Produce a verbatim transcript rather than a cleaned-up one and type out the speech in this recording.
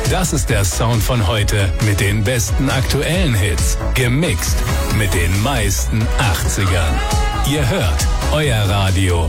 Das ist der Sound von heute mit den besten aktuellen Hits. Gemixt mit den meisten achtzigern. Ihr hört euer Radio